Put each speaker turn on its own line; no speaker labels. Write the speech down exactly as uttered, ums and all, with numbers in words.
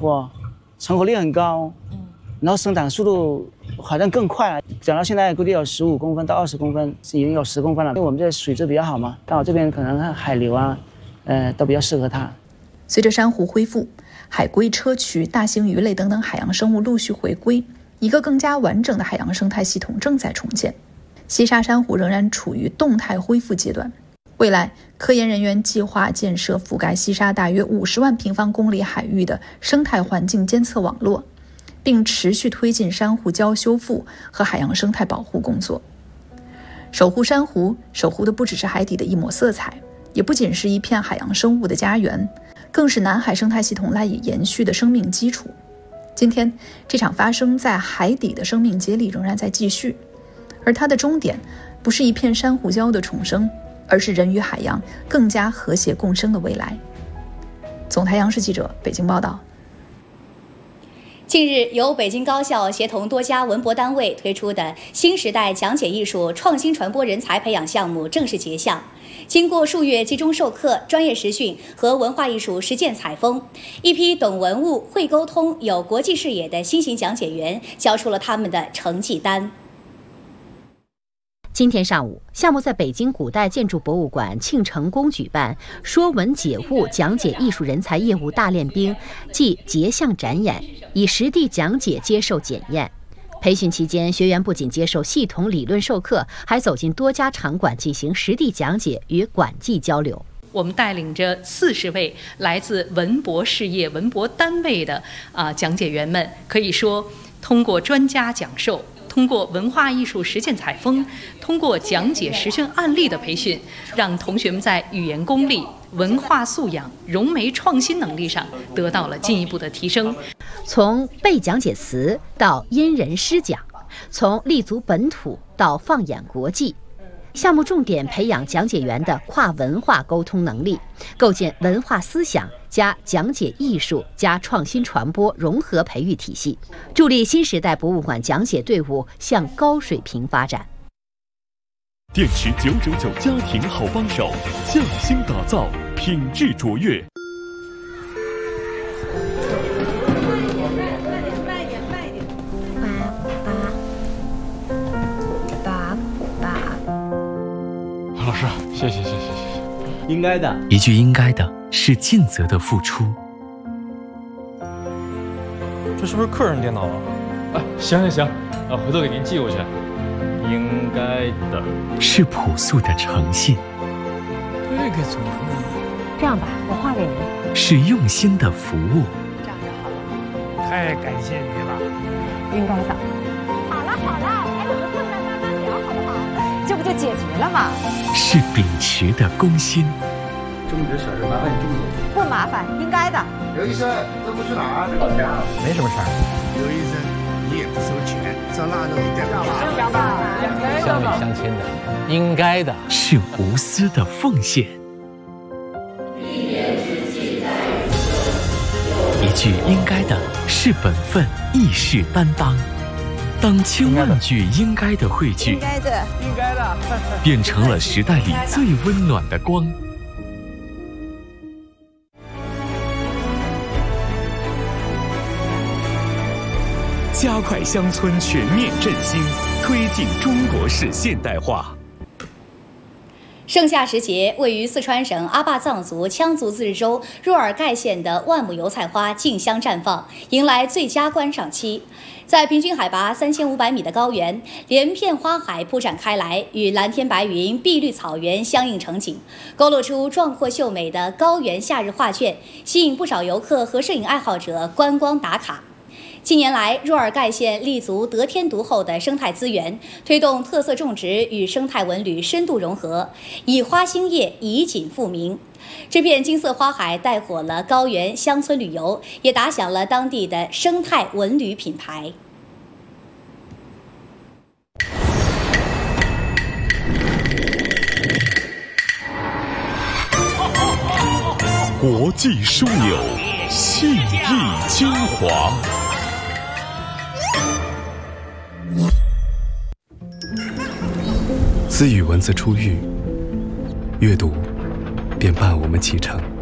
活，成活率很高，嗯，然后生长速度好像更快了，长到现在估计有十五公分到二十公分，已经有十公分了。因为我们这水质比较好嘛，到这边可能海流啊，呃，都比较适合它。
随着珊瑚恢复，海龟、砗磲、大型鱼类等等海洋生物陆续回归，一个更加完整的海洋生态系统正在重建。西沙珊瑚仍然处于动态恢复阶段。未来，科研人员计划建设覆盖西沙大约五十万平方公里海域的生态环境监测网络，并持续推进珊瑚礁修复和海洋生态保护工作。守护珊瑚，守护的不只是海底的一抹色彩，也不仅是一片海洋生物的家园，更是南海生态系统赖以延续的生命基础。今天，这场发生在海底的生命接力仍然在继续，而它的终点不是一片珊瑚礁的重生，而是人与海洋更加和谐共生的未来。总台央视记者北京报道。
近日，由北京高校协同多家文博单位推出的新时代讲解艺术创新传播人才培养项目正式结项。经过数月集中授课、专业实训和文化艺术实践采风，一批懂文物、会沟通、有国际视野的新型讲解员交出了他们的成绩单。
今天上午，项目在北京古代建筑博物馆庆成宫举办“说文解物”讲解艺术人才业务大练兵暨结项展演，以实地讲解接受检验。培训期间，学员不仅接受系统理论授课，还走进多家场馆进行实地讲解与馆际交流。
我们带领着四十位来自文博事业、文博单位的啊、呃、讲解员们，可以说通过专家讲授，通过文化艺术实践采风，通过讲解实训案例的培训，让同学们在语言功力、文化素养、融媒创新能力上得到了进一步的提升。
从背讲解词到因人施讲，从立足本土到放眼国际，项目重点培养讲解员的跨文化沟通能力，构建文化思想加讲解艺术加创新传播融合培育体系，助力新时代博物馆讲解队伍向高水平发展。
电池九九九家庭好帮手，匠心打造，品质卓越。
老师，谢谢谢谢谢谢。
应该的，
一句应该的是尽责的付出。
这是不是客人电脑啊？啊，行行行，啊，回头给您寄过去。应该的
是朴素的诚信。
这个怎么可以？
这样吧，我画给您。
是用心的服务。
这样就好了。
太感谢你了。
应该的。好了好了，还怎么困难慢慢聊好不好？这不就解决了吗？
是秉持的公心。
这么点小事麻烦你这么
做。不麻烦，应该的。
刘医生，这不去哪儿？老家。
没什么事儿。
刘医生，你也不收钱，这腊肉一点不
两吧，
乡里乡亲的，应该的。
是无私的奉献。一句应该的是本分，义士担当。当千万句应该的汇聚，
应该的，
应该的，
变成了时代里最温暖的光。加快乡村全面振兴，推进中国式现代化。
盛夏时节，位于四川省阿坝藏族羌族自治州若尔盖县的万亩油菜花竞相绽放，迎来最佳观赏期。在平均海拔三千五百米的高原，连片花海铺展开来，与蓝天白云、碧绿草原相映成景，勾勒出壮阔秀美的高原夏日画卷，吸引不少游客和摄影爱好者观光打卡。近年来，若尔盖县立足得天独厚的生态资源，推动特色种植与生态文旅深度融合，以花兴业，以景复明。这片金色花海带火了高原乡村旅游，也打响了当地的生态文旅品牌。
国际枢纽，信义精华。
自与文字出狱，阅读便伴我们启程。